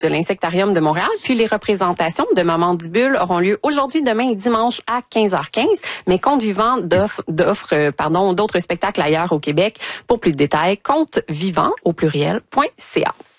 de l'Insectarium de Montréal. Puis les représentations de Mamandibule auront lieu aujourd'hui, demain et dimanche à 15h15. Mais Conte Vivant offre d'autres spectacles ailleurs au Québec. Pour plus de détails, contevivant au pluriel.ca.